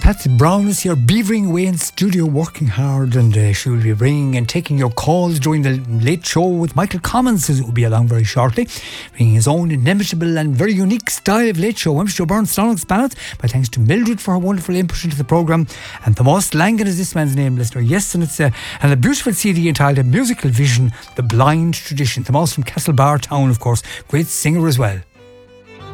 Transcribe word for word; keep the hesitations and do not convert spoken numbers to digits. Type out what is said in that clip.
Patsy Brown is here beavering away in studio, working hard, and uh, she will be ringing and taking your calls during the late show with Michael Commons, who will be along very shortly, bringing his own inimitable and very unique style of late show. I'm Joe Byrne, Stonnox Ballot, my thanks to Mildred for her wonderful input into the programme. And Tomas Langan is this man's name, listener. Yes, and it's a, and a beautiful C D entitled A Musical Vision, The Blind Tradition. Tomas from Castlebar Town, of course, great singer as well.